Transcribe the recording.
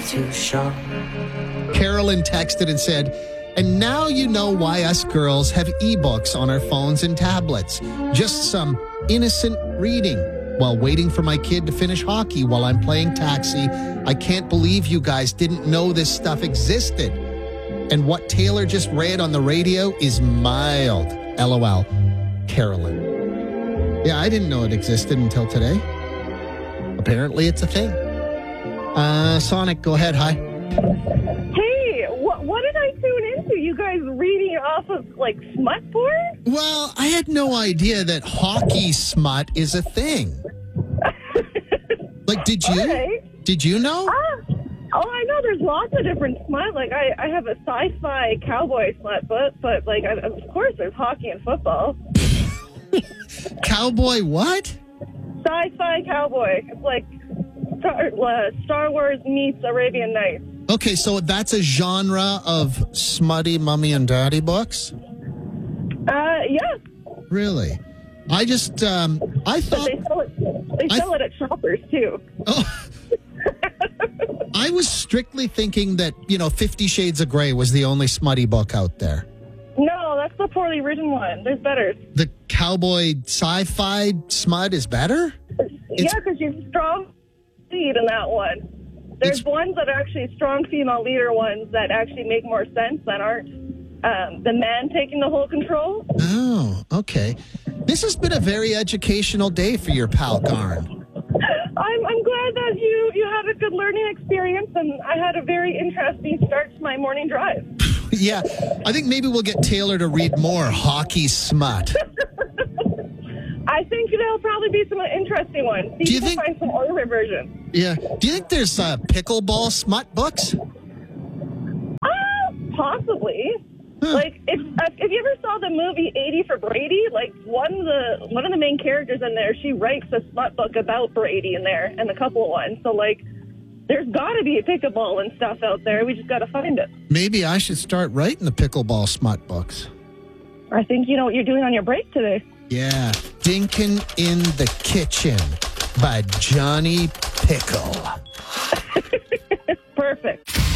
too sharp. Carolyn texted and said, and now you know why us girls have ebooks on our phones and tablets. Just some innocent reading while waiting for my kid to finish hockey while I'm playing taxi. I can't believe you guys didn't know this stuff existed. And what Taylor just read on the radio is mild. LOL. Carolyn. Yeah, I didn't know it existed until today. Apparently it's a thing. Sonic, go ahead. Hi. Hey, what did I tune into? You guys reading off of, like, smut porn? Well, I had no idea that hockey smut is a thing. Like, did you? Right. Did you know? I know there's lots of different smut. Like, I have a sci-fi cowboy smut book, but, like, of course there's hockey and football. Cowboy what? Sci-fi cowboy. It's like Star Wars meets Arabian Nights. Okay, so that's a genre of smutty mommy and daddy books? Yeah. Really? I just, I But thought... they sell it at Shoppers, too. Oh, I was strictly thinking that, 50 Shades of Grey was the only smutty book out there. No, that's the poorly written one. There's better. The cowboy sci-fi smut is better? Yeah, because you're strong lead in that one. There's ones that are actually strong female leader ones that actually make more sense that aren't the man taking the whole control. Oh, okay. This has been a very educational day for your pal Garn. I'm glad that you had a good learning experience, and I had a very interesting start to my morning drive. Yeah, I think maybe we'll get Taylor to read more hockey smut. I think there'll probably be some interesting ones. See Do you if you think- can find some older versions. Yeah. Do you think there's pickleball smut books? Possibly. Huh. Like, if you ever saw the movie 80 for Brady, like, one of the main characters in there, she writes a smut book about Brady in there, and a couple of ones. So, like, there's got to be a pickleball and stuff out there. We just got to find it. Maybe I should start writing the pickleball smut books. I think you know what you're doing on your break today. Yeah. Dinkin' in the Kitchen by Johnny Pickle. Perfect.